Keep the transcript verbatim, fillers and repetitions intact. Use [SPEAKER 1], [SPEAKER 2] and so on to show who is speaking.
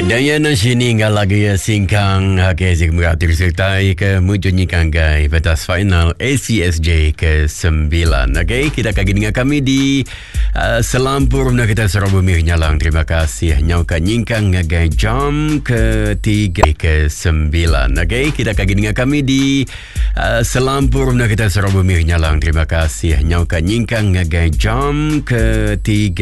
[SPEAKER 1] Dan yang sini nggak lagi ya singkang hake sing meratir sertai ke mujunyi kanggai batas final A C S J ke sembilan. Okey, kita kagi dengan kami di uh, Selampur na kita Surabaya nyalang. Terima kasih nyauka nyingkang ngagai jam ketiga ke sembilan. Okey, kita kagi dengan kami di uh, Selampur na kita Surabaya nyalang. Terima kasih nyauka nyingkang ngagai jam ketiga